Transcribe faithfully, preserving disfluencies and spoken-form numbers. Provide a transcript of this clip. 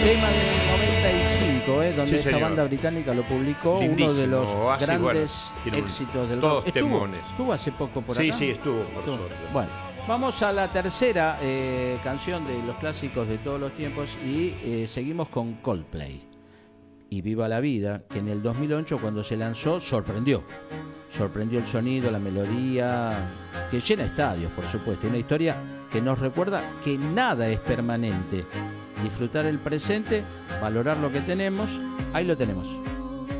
Tema del noventa y cinco, ¿eh? Donde Sí, esta señor. banda británica lo publicó, Lindísimo, uno de los así, grandes bueno, éxitos del todos rock. ¿Estuvo, temones. estuvo hace poco por Sí, acá? sí, estuvo, por Estuvo. suerte. Bueno, vamos a la tercera eh, canción de los clásicos de todos los tiempos y eh, seguimos con Coldplay. Y Viva la Vida, que en el dos mil ocho cuando se lanzó sorprendió. Sorprendió el sonido, la melodía, que llena estadios, por supuesto. Una historia que nos recuerda que nada es permanente. Disfrutar el presente, valorar lo que tenemos, ahí lo tenemos.